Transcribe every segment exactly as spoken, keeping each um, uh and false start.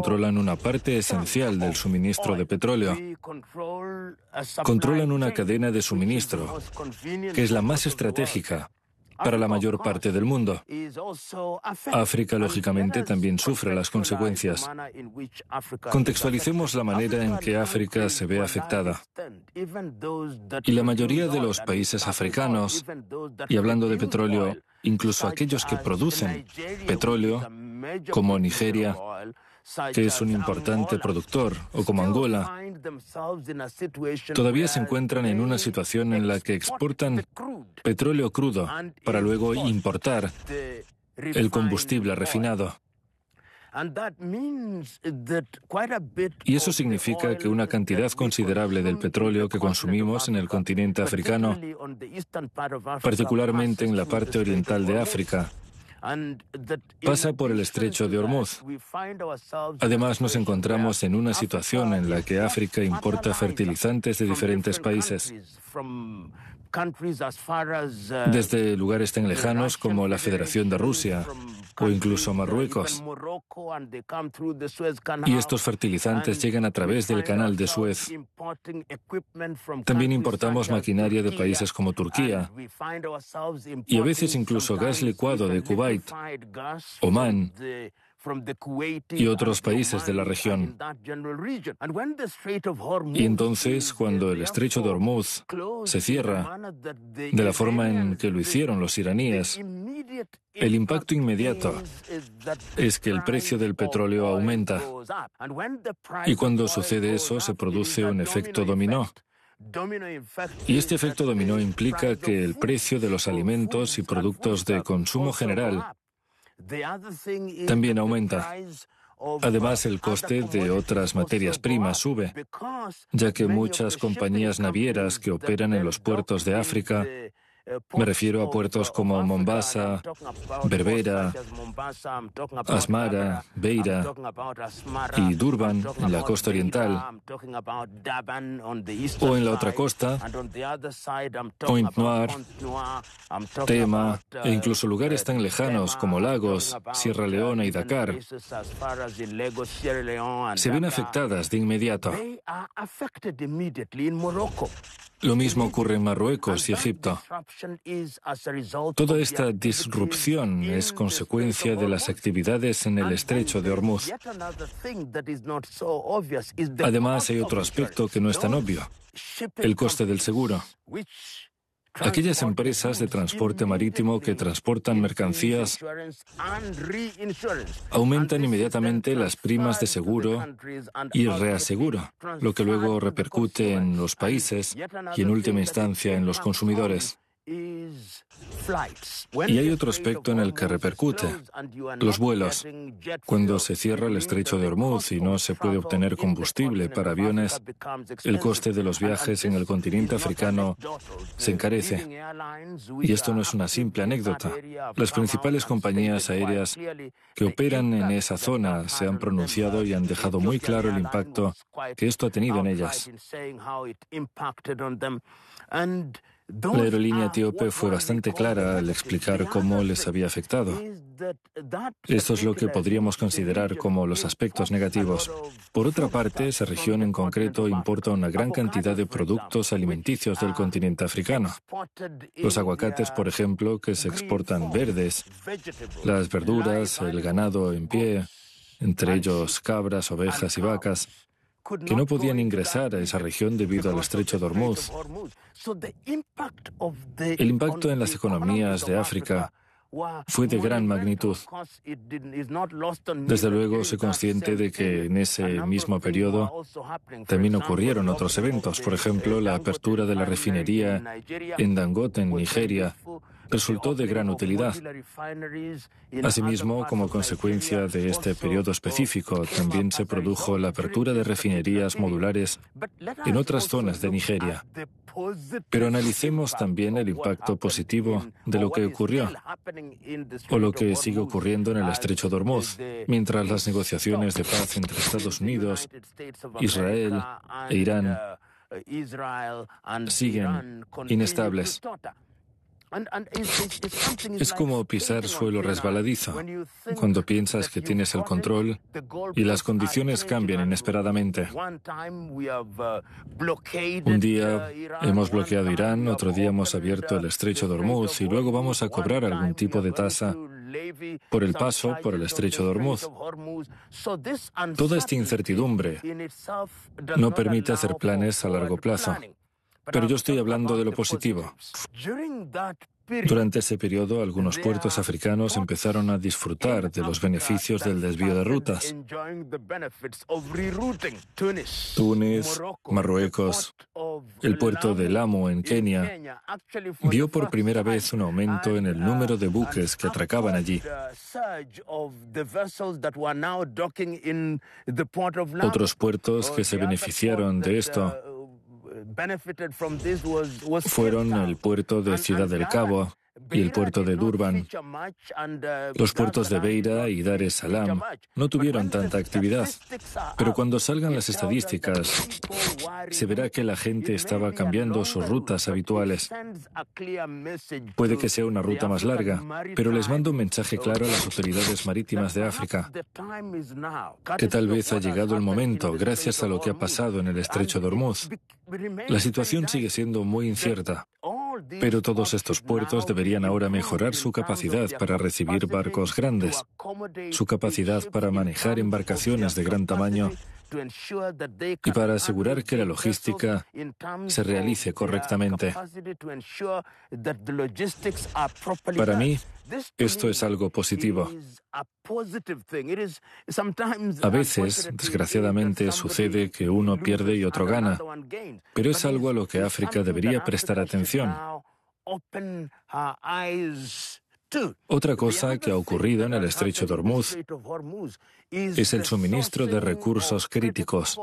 controlan una parte esencial del suministro de petróleo. Controlan una cadena de suministro que es la más estratégica para la mayor parte del mundo. África, lógicamente, también sufre las consecuencias. Contextualicemos la manera en que África se ve afectada. Y la mayoría de los países africanos, y hablando de petróleo, incluso aquellos que producen petróleo, como Nigeria, que es un importante productor, o como Angola, todavía se encuentran en una situación en la que exportan petróleo crudo para luego importar el combustible refinado. Y eso significa que una cantidad considerable del petróleo que consumimos en el continente africano, particularmente en la parte oriental de África, pasa por el estrecho de Hormuz. Además, nos encontramos en una situación en la que África importa fertilizantes de diferentes países, desde lugares tan lejanos como la Federación de Rusia o incluso Marruecos. Y estos fertilizantes llegan a través del canal de Suez. También importamos maquinaria de países como Turquía y a veces incluso gas licuado de Kuwait, Omán y otros países de la región. Y entonces, cuando el estrecho de Hormuz se cierra de la forma en que lo hicieron los iraníes, el impacto inmediato es que el precio del petróleo aumenta. Y cuando sucede eso, se produce un efecto dominó. Y este efecto dominó implica que el precio de los alimentos y productos de consumo general también aumenta. Además, el coste de otras materias primas sube, ya que muchas compañías navieras que operan en los puertos de África, me refiero a puertos como Mombasa, Berbera, Asmara, Beira y Durban en la costa oriental, o en la otra costa, Point Noir, Tema, e incluso lugares tan lejanos como Lagos, Sierra Leona y Dakar, se ven afectadas de inmediato. Lo mismo ocurre en Marruecos y Egipto. Toda esta disrupción es consecuencia de las actividades en el estrecho de Hormuz. Además, hay otro aspecto que no es tan obvio: el coste del seguro. Aquellas empresas de transporte marítimo que transportan mercancías aumentan inmediatamente las primas de seguro y reaseguro, lo que luego repercute en los países y en última instancia en los consumidores. Y hay otro aspecto en el que repercute: los vuelos. Cuando se cierra el estrecho de Hormuz y no se puede obtener combustible para aviones, el coste de los viajes en el continente africano se encarece. Y esto no es una simple anécdota. Las principales compañías aéreas que operan en esa zona se han pronunciado y han dejado muy claro el impacto que esto ha tenido en ellas. La aerolínea etíope fue bastante clara al explicar cómo les había afectado. Esto es lo que podríamos considerar como los aspectos negativos. Por otra parte, esa región en concreto importa una gran cantidad de productos alimenticios del continente africano. Los aguacates, por ejemplo, que se exportan verdes, las verduras, el ganado en pie, entre ellos cabras, ovejas y vacas, que no podían ingresar a esa región debido al estrecho de Hormuz. El impacto en las economías de África fue de gran magnitud. Desde luego, soy consciente de que en ese mismo periodo también ocurrieron otros eventos. Por ejemplo, la apertura de la refinería en Dangote, en Nigeria, resultó de gran utilidad. Asimismo, como consecuencia de este periodo específico, también se produjo la apertura de refinerías modulares en otras zonas de Nigeria. Pero analicemos también el impacto positivo de lo que ocurrió, o lo que sigue ocurriendo en el estrecho de Hormuz, mientras las negociaciones de paz entre Estados Unidos, Israel e Irán siguen inestables. Es como pisar suelo resbaladizo, cuando piensas que tienes el control y las condiciones cambian inesperadamente. Un día hemos bloqueado Irán, otro día hemos abierto el estrecho de Hormuz y luego vamos a cobrar algún tipo de tasa por el paso por el estrecho de Hormuz. Toda esta incertidumbre no permite hacer planes a largo plazo. Pero yo estoy hablando de lo positivo. Durante ese periodo, algunos puertos africanos empezaron a disfrutar de los beneficios del desvío de rutas. Túnez, Marruecos, el puerto de Lamu en Kenia vio por primera vez un aumento en el número de buques que atracaban allí. Otros puertos que se beneficiaron de esto fueron el puerto de Ciudad del Cabo y el puerto de Durban. Los puertos de Beira y Dar es Salaam no tuvieron tanta actividad, pero cuando salgan las estadísticas, se verá que la gente estaba cambiando sus rutas habituales. Puede que sea una ruta más larga, pero les mando un mensaje claro a las autoridades marítimas de África, que tal vez ha llegado el momento, gracias a lo que ha pasado en el estrecho de Hormuz. La situación sigue siendo muy incierta, pero todos estos puertos deberían ahora mejorar su capacidad para recibir barcos grandes, su capacidad para manejar embarcaciones de gran tamaño y para asegurar que la logística se realice correctamente. Para mí, esto es algo positivo. A veces, desgraciadamente, sucede que uno pierde y otro gana, pero es algo a lo que África debería prestar atención. Otra cosa que ha ocurrido en el estrecho de Hormuz es el suministro de recursos críticos.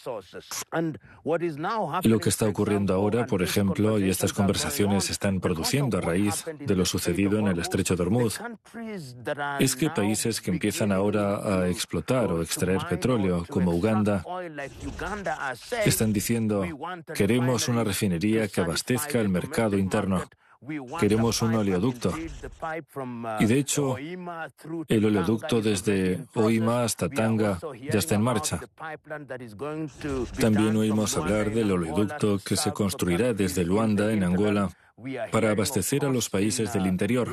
Lo que está ocurriendo ahora, por ejemplo, y estas conversaciones se están produciendo a raíz de lo sucedido en el estrecho de Hormuz, es que países que empiezan ahora a explotar o extraer petróleo, como Uganda, están diciendo: queremos una refinería que abastezca el mercado interno. Queremos un oleoducto. Y de hecho, el oleoducto desde Hoima hasta Tanga ya está en marcha. También oímos hablar del oleoducto que se construirá desde Luanda, en Angola, para abastecer a los países del interior.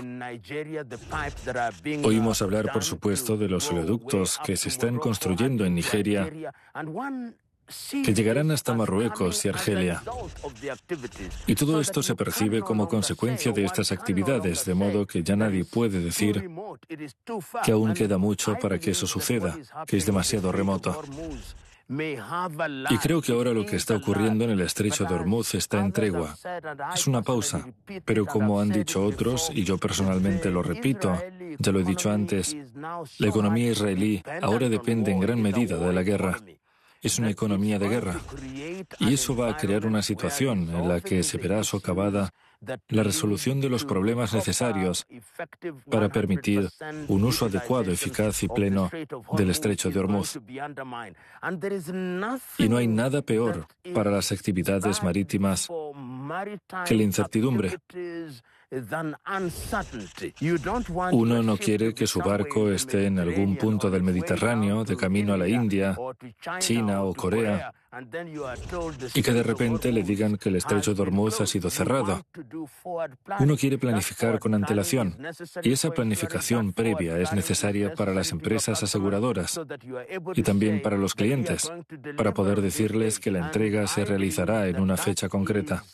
Oímos hablar, por supuesto, de los oleoductos que se están construyendo en Nigeria, que llegarán hasta Marruecos y Argelia. Y todo esto se percibe como consecuencia de estas actividades, de modo que ya nadie puede decir que aún queda mucho para que eso suceda, que es demasiado remoto. Y creo que ahora lo que está ocurriendo en el estrecho de Hormuz está en tregua. Es una pausa, pero como han dicho otros, y yo personalmente lo repito, ya lo he dicho antes, la economía israelí ahora depende en gran medida de la guerra. Es una economía de guerra, y eso va a crear una situación en la que se verá socavada la resolución de los problemas necesarios para permitir un uso adecuado, eficaz y pleno del estrecho de Hormuz. Y no hay nada peor para las actividades marítimas que la incertidumbre. Uno no quiere que su barco esté en algún punto del Mediterráneo, de camino a la India, China o Corea, y que de repente le digan que el estrecho de Hormuz ha sido cerrado. Uno quiere planificar con antelación, y esa planificación previa es necesaria para las empresas aseguradoras y también para los clientes, para poder decirles que la entrega se realizará en una fecha concreta.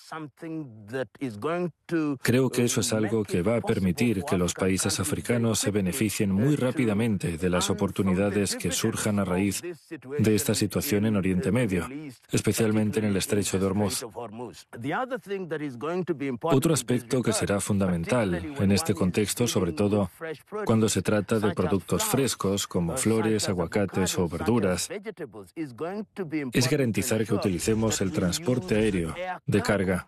Creo que eso es algo que va a permitir que los países africanos se beneficien muy rápidamente de las oportunidades que surjan a raíz de esta situación en Oriente Medio, especialmente en el estrecho de Hormuz. Otro aspecto que será fundamental en este contexto, sobre todo cuando se trata de productos frescos como flores, aguacates o verduras, es garantizar que utilicemos el transporte aéreo de carga.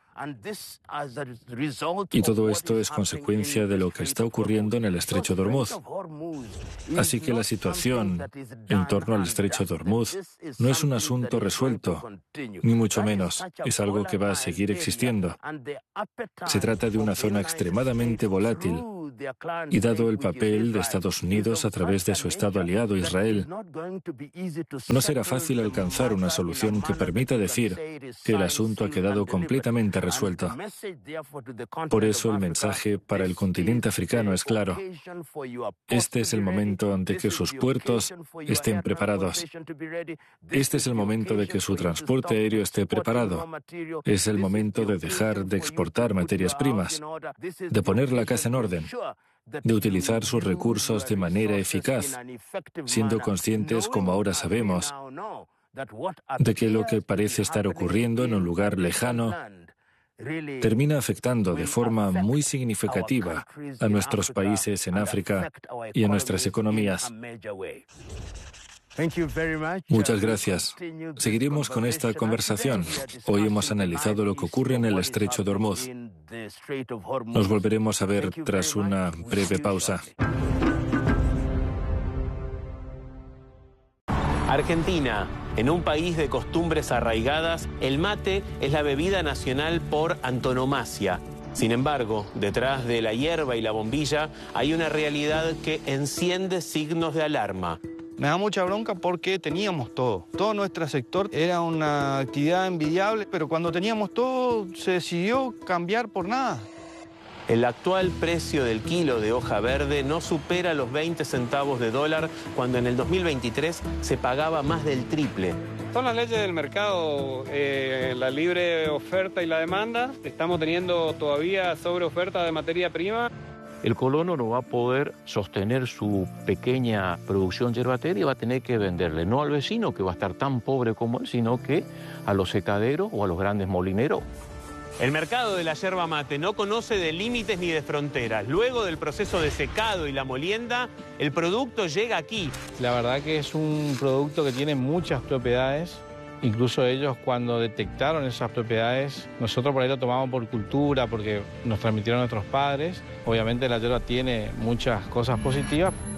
Y todo esto es consecuencia de lo que está ocurriendo en el estrecho de Hormuz. Así que la situación en torno al estrecho de Hormuz no es un asunto resuelto resuelto, ni mucho menos. Es algo que va a seguir existiendo. Se trata de una zona extremadamente volátil y dado el papel de Estados Unidos a través de su Estado aliado Israel, no será fácil alcanzar una solución que permita decir que el asunto ha quedado completamente resuelto. Por eso el mensaje para el continente africano es claro. Este es el momento de que sus puertos estén preparados. Este es el momento de que su transporte aéreo esté preparado. Es el momento de dejar de exportar materias primas, de poner la casa en orden, de utilizar sus recursos de manera eficaz, siendo conscientes, como ahora sabemos, de que lo que parece estar ocurriendo en un lugar lejano termina afectando de forma muy significativa a nuestros países en África y a nuestras economías. Muchas gracias. Seguiremos con esta conversación. Hoy hemos analizado lo que ocurre en el Estrecho de Ormuz. Nos volveremos a ver tras una breve pausa. Argentina, en un país de costumbres arraigadas, el mate es la bebida nacional por antonomasia. Sin embargo, detrás de la hierba y la bombilla hay una realidad que enciende signos de alarma. Me da mucha bronca porque teníamos todo. Todo nuestro sector era una actividad envidiable, pero cuando teníamos todo se decidió cambiar por nada. El actual precio del kilo de hoja verde no supera los veinte centavos de dólar, cuando en el dos mil veintitrés se pagaba más del triple. Son las leyes del mercado, eh, la libre oferta y la demanda. Estamos teniendo todavía sobreoferta de materia prima. El colono no va a poder sostener su pequeña producción yerbatera y va a tener que venderle, no al vecino que va a estar tan pobre como él, sino que a los secaderos o a los grandes molineros. El mercado de la yerba mate no conoce de límites ni de fronteras. Luego del proceso de secado y la molienda, el producto llega aquí. La verdad que es un producto que tiene muchas propiedades. Incluso ellos, cuando detectaron esas propiedades, nosotros por ahí lo tomamos por cultura, porque nos transmitieron nuestros padres. Obviamente la yerba tiene muchas cosas positivas.